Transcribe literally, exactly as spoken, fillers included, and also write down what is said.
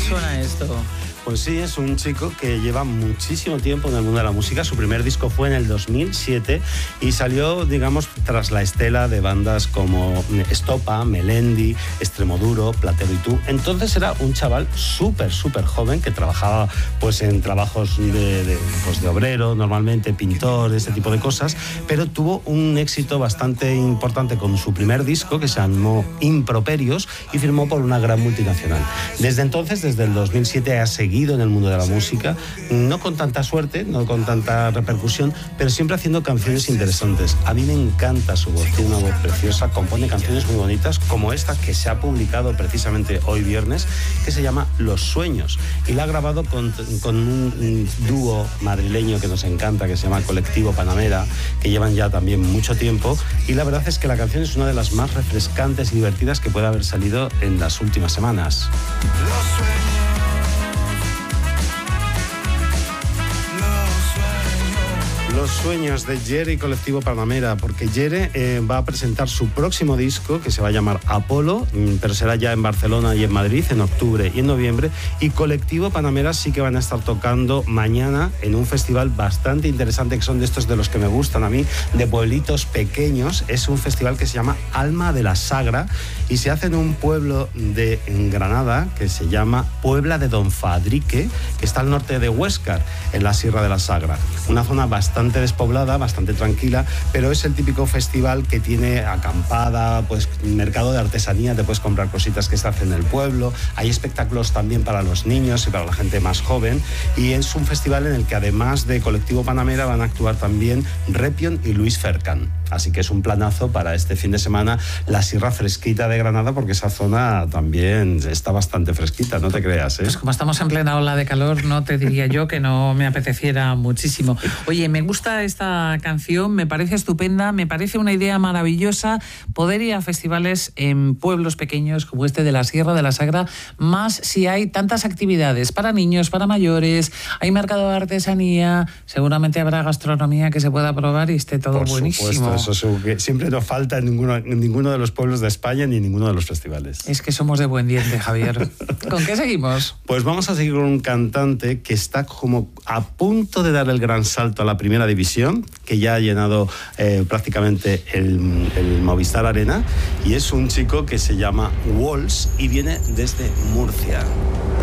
suena esto? Pues sí, es un chico que lleva muchísimo tiempo en el mundo de la música. Su primer disco fue en el dos mil siete y salió, digamos, tras la estela de bandas como Estopa, Melendi, Extremoduro, Platero y Tú. Entonces era un chaval súper, súper joven que trabajaba pues en trabajos de, de, pues, de obrero, normalmente pintor, ese tipo de cosas, pero tuvo un éxito bastante importante con su primer disco que se llamó Improperios y firmó por una gran multinacional. Desde entonces, desde el dos mil siete, ha seguido en el mundo de la música, no con tanta suerte, no con tanta repercusión, pero siempre haciendo canciones interesantes. A mí me encanta su voz, tiene una voz preciosa, compone canciones muy bonitas, como esta que se ha publicado precisamente hoy viernes, que se llama Los Sueños, y la ha grabado con, con un, un dúo madrileño que nos encanta, que se llama Colectivo Panamera, que llevan ya también mucho tiempo, y la verdad es que la canción es una de las más refrescantes y divertidas que puede haber salido en las últimas semanas. Los sueños. Los Sueños de Jere y Colectivo Panamera, porque Jere eh, va a presentar su próximo disco que se va a llamar Apolo, pero será ya en Barcelona y en Madrid en octubre y en noviembre, y Colectivo Panamera sí que van a estar tocando mañana en un festival bastante interesante, que son de estos de los que me gustan a mí, de pueblitos pequeños. Es un festival que se llama Alma de la Sagra y se hace en un pueblo de Granada que se llama Puebla de Don Fadrique, que está al norte de Huéscar, en la Sierra de la Sagra. Una zona bastante bastante despoblada, bastante tranquila, pero es el típico festival que tiene acampada, pues mercado de artesanía, te puedes comprar cositas que se hacen en el pueblo, hay espectáculos también para los niños y para la gente más joven, y es un festival en el que además de Colectivo Panamera van a actuar también Repion y Luis Fercan. Así que es un planazo para este fin de semana, la Sierra Fresquita de Granada, porque esa zona también está bastante fresquita, no te creas, ¿eh? Pues como estamos en plena ola de calor, no te diría yo que no me apeteciera muchísimo. Oye, me gusta esta canción, me parece estupenda, me parece una idea maravillosa poder ir a festivales en pueblos pequeños como este de la Sierra de la Sagra, más si hay tantas actividades para niños, para mayores, hay mercado de artesanía, seguramente habrá gastronomía que se pueda probar y esté todo Por buenísimo. Supuesto. Eso es que siempre nos falta en ninguno, en ninguno de los pueblos de España ni en ninguno de los festivales. Es que somos de buen diente, Javier. ¿Con qué seguimos? Pues vamos a seguir con un cantante que está como a punto de dar el gran salto a la primera división, que ya ha llenado eh, prácticamente el, el Movistar Arena, y es un chico que se llama Walls y viene desde Murcia.